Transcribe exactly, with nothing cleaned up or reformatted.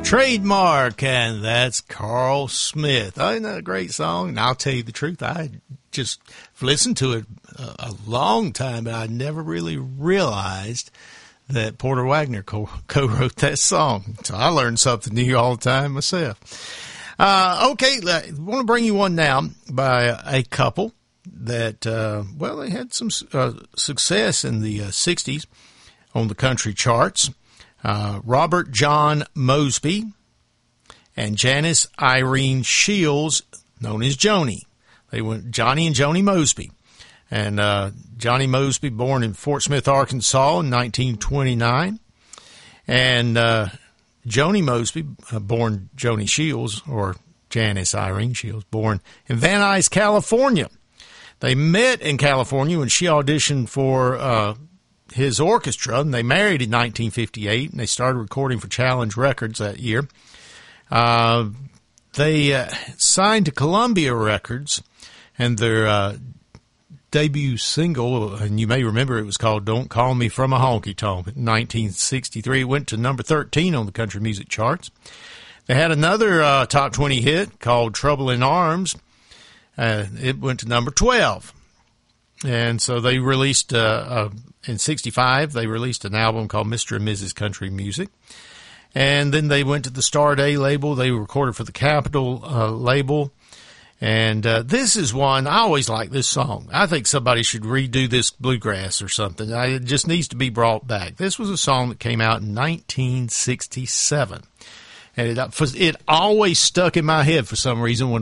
Trademark, and that's Carl Smith. Isn't that a great song? And I'll tell you the truth, I just listened to it a, a long time, but I never really realized that Porter Wagoner co- co-wrote that song. So I learned something new all the time myself. Uh, okay, I want to bring you one now by a couple that, uh, well, they had some uh, success in the uh, sixties on the country charts. Uh, Robert John Mosby and Janice Irene Shields, known as Joni. They went Johnny and Joni Mosby. And uh, Johnny Mosby, born in Fort Smith, Arkansas in nineteen twenty-nine. And uh, Joni Mosby, uh, born Joni Shields, or Janice Irene Shields, born in Van Nuys, California. They met in California when she auditioned for uh, his orchestra, and they married in nineteen fifty-eight, and they started recording for Challenge Records that year. Uh, they uh, signed to Columbia Records, and their uh, debut single, and you may remember it was called Don't Call Me From a Honky Tonk. In nineteen sixty-three, it went to number thirteen on the country music charts. They had another uh, top twenty hit called Trouble in Arms. Uh, it went to number twelve. And so they released, uh, uh, in sixty-five, they released an album called Mister and Missus Country Music. And then they went to the Star Day label. They recorded for the Capitol uh, label. And uh, this is one, I always like this song. I think somebody should redo this bluegrass or something. I, it just needs to be brought back. This was a song that came out in nineteen sixty-seven. And it, it always stuck in my head for some reason when